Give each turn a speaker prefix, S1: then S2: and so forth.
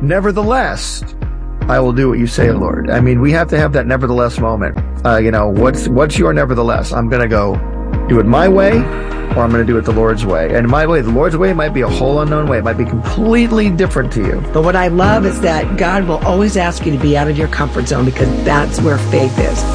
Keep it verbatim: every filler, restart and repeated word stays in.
S1: Nevertheless, I will do what you say, Lord. I mean, we have to have that nevertheless moment. Uh, you know, what's what's your nevertheless? I'm going to go do it my way, or I'm going to do it the Lord's way. And my way, the Lord's way, might be a whole unknown way. It might be completely different to you.
S2: But what I love is that God will always ask you to be out of your comfort zone, because that's where faith is.